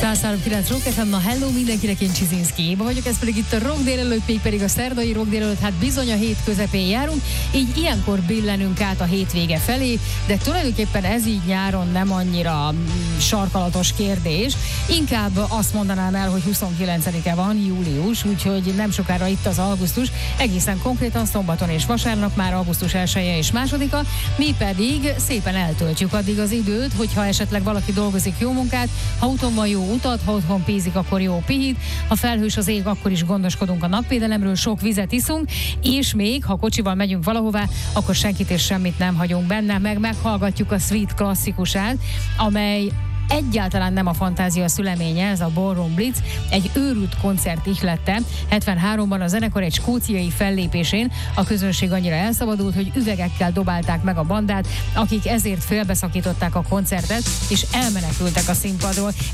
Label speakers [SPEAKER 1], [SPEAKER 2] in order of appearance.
[SPEAKER 1] 103.9 Rock FM, na hello mindenkinek, én Csizinszki vagyok, ez pedig itt a Rock délelőtt, még pedig a szerdai Rock délelőtt, hát bizony a hét közepén járunk, így ilyenkor billenünk át a hétvége felé, de tulajdonképpen ez így nyáron nem annyira sarkalatos kérdés, inkább azt mondanám el, hogy 29-e van, július, úgyhogy nem sokára itt az augusztus, egészen konkrétan szombaton és vasárnap már augusztus 1-e és 2-a, mi pedig szépen eltöltjük addig az időt, hogyha esetleg valaki dolgozik, jó munkát, ha úton van, jó utat, ha otthon pízik, akkor jó pihit, ha felhős az ég, akkor is gondoskodunk a napvédelemről, sok vizet iszunk, és még, ha kocsival megyünk valahová, akkor senkit és semmit nem hagyunk benne, meg meghallgatjuk a Sweet klasszikusát, amely egyáltalán nem a fantázia szüleménye, ez a Ballroom Blitz, egy őrült koncert ihlette. 73-ban a zenekar egy skóciai fellépésén a közönség annyira elszabadult, hogy üvegekkel dobálták meg a bandát, akik ezért félbeszakították a koncertet, és elmenekültek a színpadról.